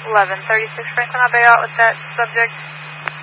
1136 Franklin, I'll be out with that subject.